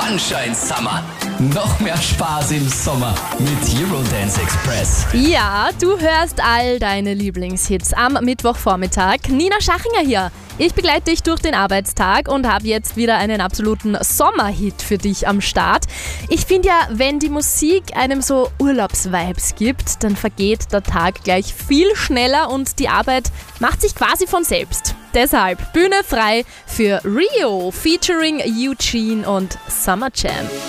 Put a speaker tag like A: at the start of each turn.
A: Sunshine Summer. Noch mehr Spaß im Sommer mit Eurodance Express.
B: Ja, du hörst all deine Lieblingshits am Mittwochvormittag. Nina Schachinger hier. Ich begleite dich durch den Arbeitstag und habe jetzt wieder einen absoluten Sommerhit für dich am Start. Ich finde ja, wenn die Musik einem so Urlaubsvibes gibt, dann vergeht der Tag gleich viel schneller und die Arbeit macht sich quasi von selbst. Deshalb Bühne frei für Rio featuring Eugene und Summer Jam.